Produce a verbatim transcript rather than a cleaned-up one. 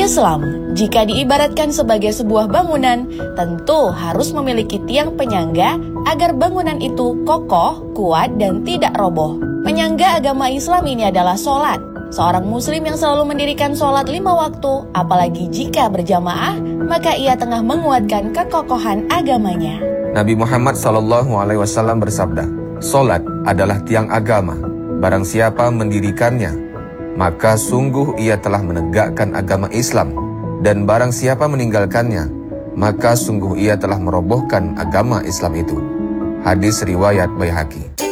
Islam, jika diibaratkan sebagai sebuah bangunan, tentu harus memiliki tiang penyangga agar bangunan itu kokoh, kuat, dan tidak roboh. Penyangga agama Islam ini adalah sholat. Seorang muslim yang selalu mendirikan sholat lima waktu, apalagi jika berjamaah, maka ia tengah menguatkan kekokohan agamanya. Nabi Muhammad shallallahu alaihi wasallam bersabda, "Sholat adalah tiang agama. Barang siapa mendirikannya, maka sungguh ia telah menegakkan agama Islam, dan barang siapa meninggalkannya, maka sungguh ia telah merobohkan agama Islam itu." Hadis riwayat Baihaqi.